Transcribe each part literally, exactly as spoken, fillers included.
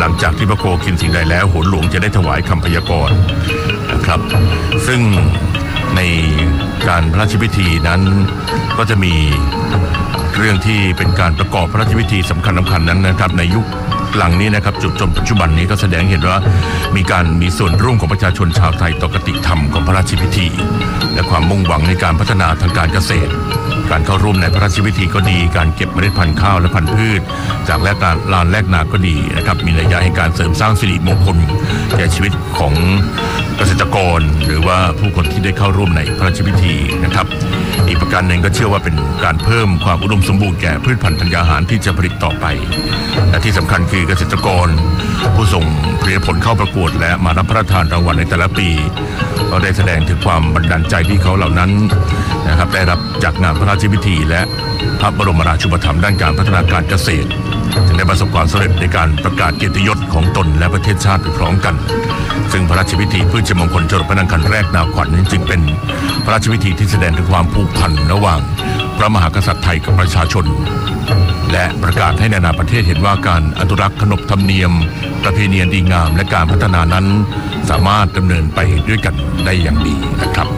ลังจากที่พระโคกินสิ่งใดแล้วโหนหลวงจะได้ถวายคำพยากรณ์นะครับซึ่งในการพระราชพิธีนั้นก็จะมีเรื่องที่เป็นการประกอบพระราชพิธีสำคัญสำคัญนั้นนะครับในยุคหลังนี้นะครับจุดจนปัจจุบันนี้ก็แสดงเห็นว่ามีการมีส่วนร่วมของประชาชนชาวไทยต่อกติธรรมของพระราชพิธีและความมุ่งหวังในการพัฒนาทางการเกษตรการเข้าร่วมในพระราชพิธีก็ดีการเก็บเมล็ดพันธุ์ข้าวและพันธุ์พืชจากแลกนาลานแลกนาก็ดีนะครับมีนัยยะให้การเสริมสร้างสิริมงคลแก่ชีวิตของเกษตรกรหรือว่าผู้คนที่ได้เข้าร่วมในพระราชพิธีนะครับอีกประการหนึ่งก็เชื่อว่าเป็นการเพิ่มความอุดมสมบูรณ์แก่พืชพันธุ์ธัญญาหารที่จะผลิตต่อไปและที่สำคัญคือเกษตรกรผู้ส่งผลิตผลเข้าประกวดและมารับพระราชทานรางวัลในแต่ละปีก็ได้แสดงถึงความบันดาลใจที่เขาเหล่านั้นนะครับได้รับจากงานพระราชพิธีและพระบรมราชูปถัมภ์ด้านการพัฒนาการเกษตรจึงได้ประสบความสำเร็จในการประกาศเกียรติยศของตนและประเทศชาติไปพร้อมกันซึ่งพระราชพิธีพืชมงคลจรดพระนางคันแรกนาขวัญจึงเป็นพระราชพิธีที่แสดงถึงความผูกพันระหว่างพระมหากษัตริย์ไทยกับประชาชนและประกาศให้นานาประเทศเห็นว่าการอนุรักษ์ขนบธรรมเนียมประเพณีดีงามและการพัฒนานั้นสามารถดำเนินไปด้วยกันได้อย่างดีนะครับ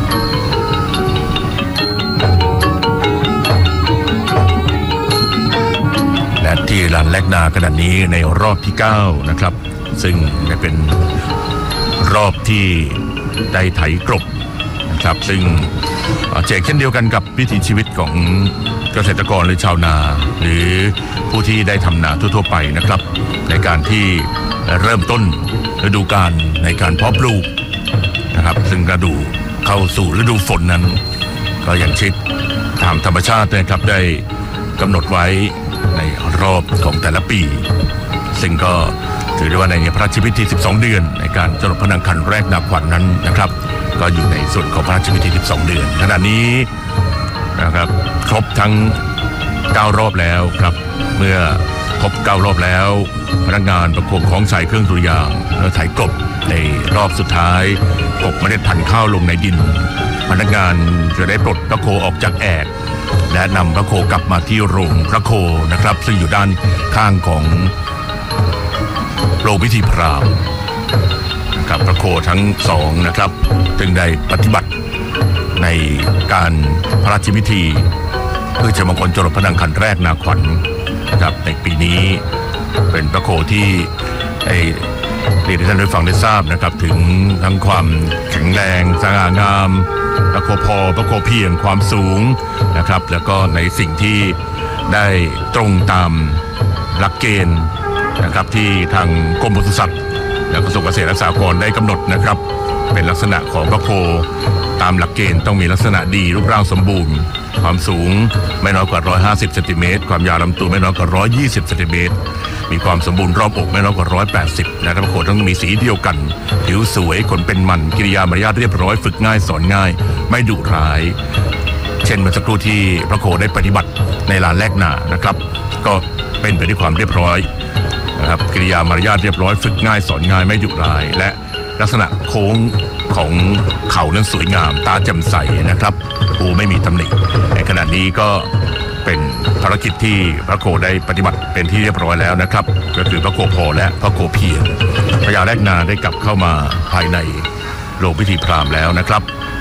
และที่ลานแลกนาขณะนี้ในรอบที่เก้านะครับซึ่งได้เป็นรอบที่ได้ไถกลบนะครับซึ่งเจกเช่นเดียวกันกับวิถีชีวิตของเกษตรกรหรือชาวนาหรือผู้ที่ได้ทำนาทั่วๆไปนะครับในการที่เริ่มต้นฤดูกาลในการเพาะปลูกนะครับซึ่งฤดูเข้าสู่ฤดูฝนนั้นก็อย่างเช่นตามธรรมชาตินะครับได้กำหนดไว้ในรอบของแต่ละปีซึ่งก็ถือได้ว่าในพระราชพิธีสิบสองเดือนในการจรดพระนางคันแรกนาขวัญ นั้นนะครับก็อยู่ในส่วนของพระราชพิธีสิบสองเดือนขณะนี้นะครับครบทั้งเก้ารอบแล้วครับเมื่อครบเก้ารอบแล้วพนักงานประโคมของใส่เครื่องดุริยางค์แล้วไถกลบในรอบสุดท้ายกบเมล็ดพันธุ์ข้าวลงในดินพนักงานจะได้ปลดพระโคออกจากแอกและนำพระโคกลับมาที่โรงพระโคนะครับซึ่งอยู่ด้านข้างของโรงพิธีพราหมณ์กับพระโคทั้งสองนะครับจึงได้ปฏิบัติในการพระราชพิธีเพื่อจะมงคลจรดพระนางคันแรกนาขวัญนะครับในปีนี้เป็นพระโคที่ไอ้เรียนให้ท่านได้ฟังได้ทราบนะครับถึงทั้งความแข็งแรงสง่างามพระโคพอพระโคเพียงความสูงนะครับแล้วก็ในสิ่งที่ได้ตรงตามหลักเกณฑ์นะครับที่ทางกรมปศุสัตว์และกระทรวงเกษตรและสหกรณ์ได้กำหนดนะครับเป็นลักษณะของพระโคตามหลักเกณฑ์ต้องมีลักษณะดีรูปร่างสมบูรณ์ความสูงไม่น้อยกว่าหนึ่งร้อยห้าสิบเซนติเมตรความยาวลำตัวไม่น้อยกว่าหนึ่งร้อยยี่สิบเซนติเมตรมีความสมบูรณ์รอบอกไม่น้อยกว่าหนึ่งร้อยแปดสิบและพระโคต้องมีสีเดียวกันผิวสวยขนเป็นมันกิริยามารยาทเรียบร้อยฝึกง่ายสอนง่ายไม่ดุร้ายเช่นเมื่อสักครู่ที่พระโคได้ปฏิบัติในลานแลกนานะครับก็เป็นไปด้วยความเรียบร้อยนะครับกิริยามารยาทเรียบร้อยฝึกง่ายสอนง่ายไม่ดุร้ายและลักษณะโค้งของเขานั้นสวยงามตาแจ่มใสนะครับภูไม่มีตำหนิในขณะนี้ก็เป็นภารกิจที่พระโคได้ปฏิบัติเป็นที่เรียบร้อยแล้วนะครับก็คือพระโคพอและพระโคเพียรพญาแลกนาได้กลับเข้ามาภายในโรงพิธีพราหมณ์แล้วนะครับ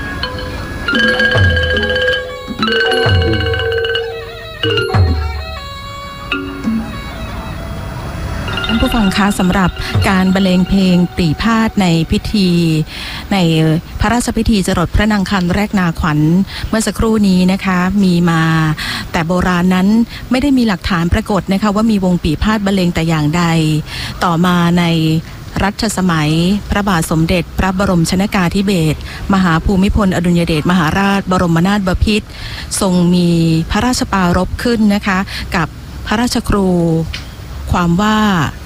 ท่านผู้ฟังคะสำหรับการบรรเลงเพลงปรีพาทย์ในพิธีในพระราชพิธีจรดพระนางคันแรกนาขวัญเมื่อสักครู่นี้นะคะมีมาแต่โบราณนั้นไม่ได้มีหลักฐานปรากฏนะคะว่ามีวงปรีพาทย์บรรเลงแต่อย่างใดต่อมาในรัชสมัยพระบาทสมเด็จพระบรมชนกาธิเบศรมหาภูมิพลอดุลยเดชมหาราชบรมนาถบพิตรทรงมีพระราชปรารภขึ้นนะคะกับพระราชครูความว่า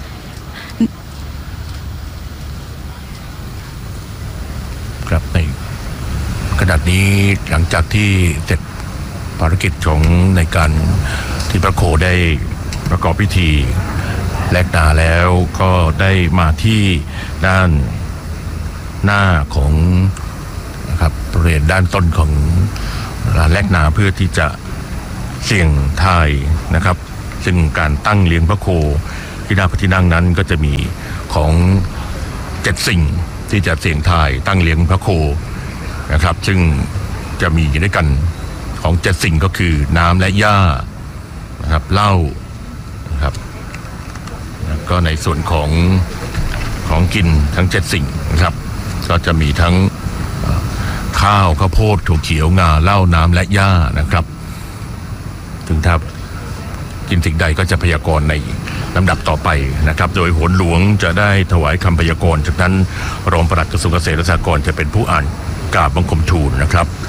ครับในขณะนี้หลังจากที่เสร็จภารกิจของในการที่พระโคได้ประกอบพิธีแลกนาแล้วก็ได้มาที่ด้านหน้าของนะครับบริเวณด้านต้นของลานแลกนาเพื่อที่จะเสี่ยงทายนะครับซึ่งการตั้งเลี้ยงพระโคที่หน้าพระที่นั่งนั้นก็จะมีของเจ็ดสิ่งที่จะเสี่ยงทายตั้งเลี้ยงพระโคนะครับซึ่งจะมีด้วยกันของเจ็ดสิ่งก็คือน้ำและหญ้านะครับเหล้านะครับแล้วก็ในส่วนของของกินทั้งเจ็ดสิ่งนะครับก็จะมีทั้งข้าวข้าวโพดถั่วเขียวงาเหล้าน้ำและหญ้านะครับถึงถ้ากินสิ่งใดก็จะพยากรณ์ในลำดับต่อไปนะครับโดยโหนหลวงจะได้ถวายคำพยากรณ์จากนั้นรองปลัดกระทรวงเกษตรและสหกรณ์จะเป็นผู้อ่านกราบบังคมทูลนะครับ